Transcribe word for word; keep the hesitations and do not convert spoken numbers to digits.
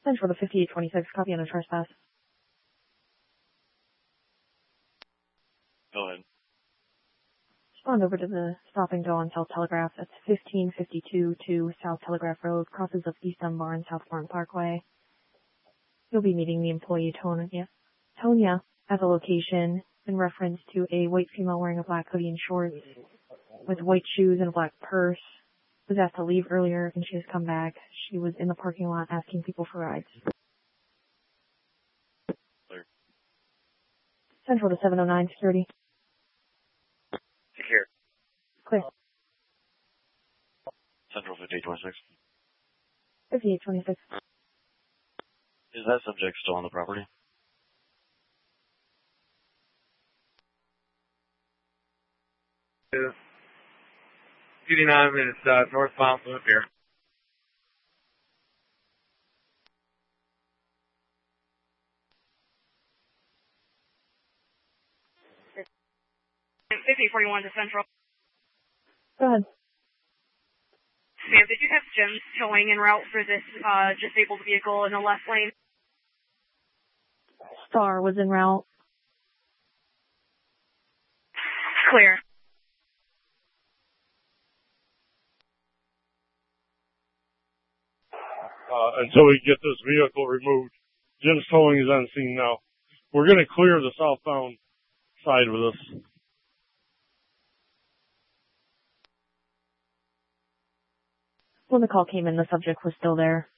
Central to fifty-eight twenty-six, copy on a trespass. Go ahead. Respond over to the stopping go on South Telegraph. That's fifteen fifty-two to South Telegraph Road, crosses of East Dunbar and South Barn Parkway. You'll be meeting the employee Tonya, Tonya at the location in reference to a white female wearing a black hoodie and shorts with white shoes and a black purse. Was asked to leave earlier and she has come back. She was in the parking lot asking people for rides. Clear. Central to seven oh nine, security. Secure. Clear. Central fifty-eight twenty-six. fifty-eight twenty-six. Is that subject still on the property? eighty-nine minutes uh, northbound loop here. fifty forty-one to Central. Go ahead. Ma'am, did you have Gems towing en route for this uh, disabled vehicle in the left lane? Star was en route. Clear. Uh, until we get this vehicle removed. Jim's towing is on scene now. We're going to clear the southbound side with this. When the call came in, the subject was still there.